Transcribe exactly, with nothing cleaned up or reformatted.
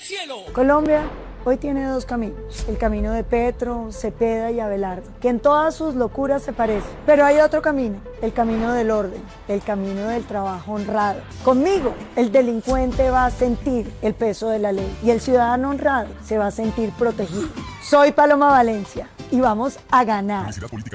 cielo. Colombia hoy tiene dos caminos, el camino de Petro, Cepeda y Abelardo, que en todas sus locuras se parecen, pero hay otro camino, el camino del orden, el camino del trabajo honrado. Conmigo, el delincuente va a sentir el peso de la ley y el ciudadano honrado se va a sentir protegido. Soy Paloma Valencia y vamos a ganar.